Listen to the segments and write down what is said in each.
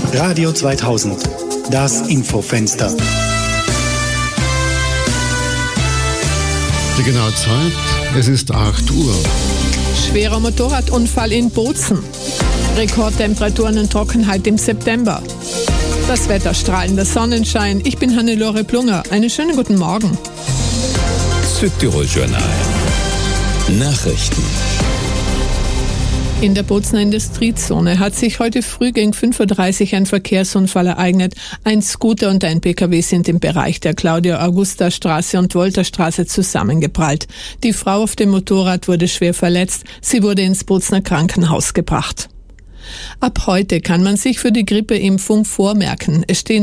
Radio 2000, das Infofenster. Die genaue Zeit, es ist 8 Uhr. Schwerer Motorradunfall in Bozen. Rekordtemperaturen und Trockenheit im September. Das Wetter, strahlender Sonnenschein. Ich bin Hannelore Plunger. Einen schönen guten Morgen. Südtirol Journal. Nachrichten. In der Bozener Industriezone hat sich heute früh gegen 5:30 Uhr ein Verkehrsunfall ereignet. Ein Scooter und ein Pkw sind im Bereich der Claudia-Augusta-Straße und Wolterstraße zusammengeprallt. Die Frau auf dem Motorrad wurde schwer verletzt. Sie wurde ins Bozener Krankenhaus gebracht. Ab heute kann man sich für die Grippeimpfung vormerken. Es stehen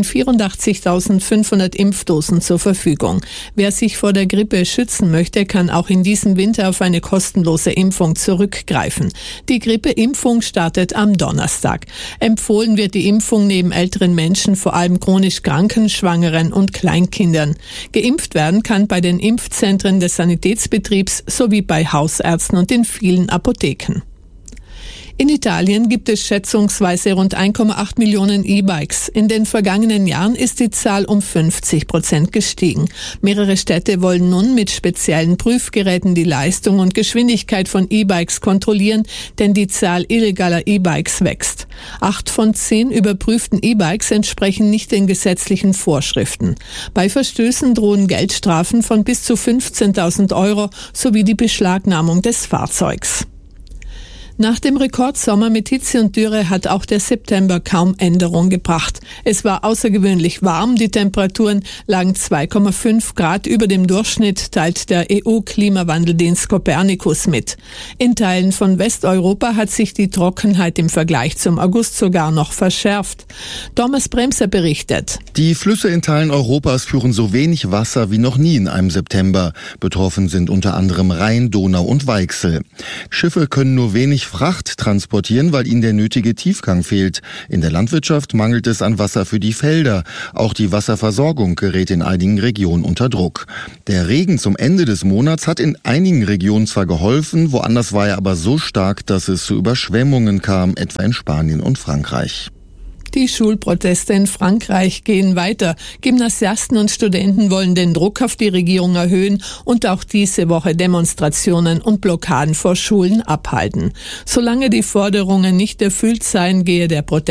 84.500 Impfdosen zur Verfügung. Wer sich vor der Grippe schützen möchte, kann auch in diesem Winter auf eine kostenlose Impfung zurückgreifen. Die Grippeimpfung startet am Donnerstag. Empfohlen wird die Impfung neben älteren Menschen vor allem chronisch Kranken, Schwangeren und Kleinkindern. Geimpft werden kann bei den Impfzentren des Sanitätsbetriebs sowie bei Hausärzten und in vielen Apotheken. In Italien gibt es schätzungsweise rund 1,8 Millionen E-Bikes. In den vergangenen Jahren ist die Zahl um 50% gestiegen. Mehrere Städte wollen nun mit speziellen Prüfgeräten die Leistung und Geschwindigkeit von E-Bikes kontrollieren, denn die Zahl illegaler E-Bikes wächst. 8 von 10 überprüften E-Bikes entsprechen nicht den gesetzlichen Vorschriften. Bei Verstößen drohen Geldstrafen von bis zu 15.000 € sowie die Beschlagnahmung des Fahrzeugs. Nach dem Rekordsommer mit Hitze und Dürre hat auch der September kaum Änderung gebracht. Es war außergewöhnlich warm, die Temperaturen lagen 2,5 Grad über dem Durchschnitt, teilt der EU-Klimawandeldienst Copernicus mit. In Teilen von Westeuropa hat sich die Trockenheit im Vergleich zum August sogar noch verschärft. Thomas Bremser berichtet. Die Flüsse in Teilen Europas führen so wenig Wasser wie noch nie in einem September. Betroffen sind unter anderem Rhein, Donau und Weichsel. Schiffe können nur wenig Fracht transportieren, weil ihnen der nötige Tiefgang fehlt. In der Landwirtschaft mangelt es an Wasser für die Felder. Auch die Wasserversorgung gerät in einigen Regionen unter Druck. Der Regen zum Ende des Monats hat in einigen Regionen zwar geholfen, woanders war er aber so stark, dass es zu Überschwemmungen kam, etwa in Spanien und Frankreich. Die Schulproteste in Frankreich gehen weiter. Gymnasiasten und Studenten wollen den Druck auf die Regierung erhöhen und auch diese Woche Demonstrationen und Blockaden vor Schulen abhalten. Solange die Forderungen nicht erfüllt seien, gehe der Protest